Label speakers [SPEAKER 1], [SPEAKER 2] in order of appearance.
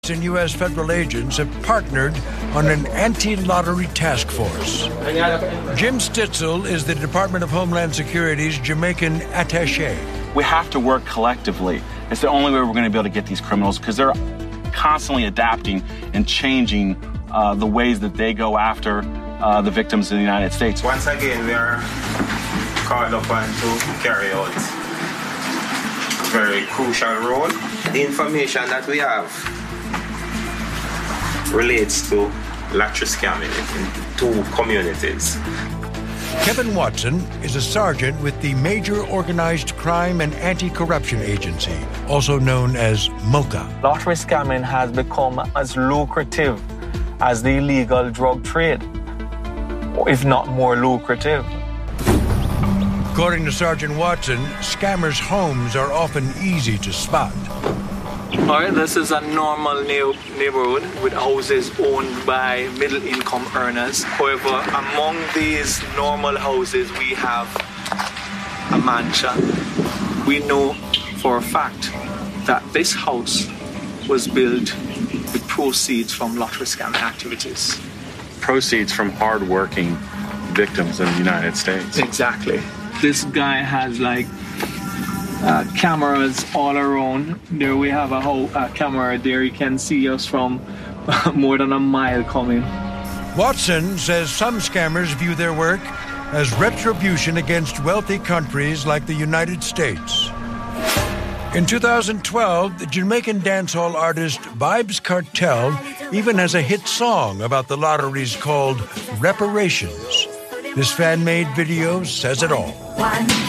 [SPEAKER 1] and U.S. federal agents have partnered on an anti-lottery task force. Jim Stitzel is the Department of Homeland Security's Jamaican attaché.
[SPEAKER 2] We have to work collectively. It's the only way we're going to be able to get these criminals, because they're constantly adapting and changing the ways that they go after the victims in the United States.
[SPEAKER 3] Once again, we are called upon to carry out a very crucial role. The information that we have relates to lottery scamming in 2 communities.
[SPEAKER 1] Kevin Watson is a sergeant with the Major Organized Crime and Anti-Corruption Agency, also known as MOCA.
[SPEAKER 4] Lottery scamming has become as lucrative as the illegal drug trade, if not more lucrative.
[SPEAKER 1] According to Sergeant Watson, scammers' homes are often easy to spot.
[SPEAKER 4] All right, this is a normal neighborhood with houses owned by middle-income earners. However, among these normal houses, we have a mansion. We know for a fact that this house was built with proceeds from lottery scamming activities.
[SPEAKER 2] Proceeds from hard-working victims in the United States.
[SPEAKER 4] Exactly. This guy has cameras all around. There we have a camera there. You can see us from more than a mile coming.
[SPEAKER 1] Watson says some scammers view their work as retribution against wealthy countries like the United States. In 2012, the Jamaican dancehall artist Vybz Kartel even has a hit song about the lotteries called Reparations. This fan-made video says it all.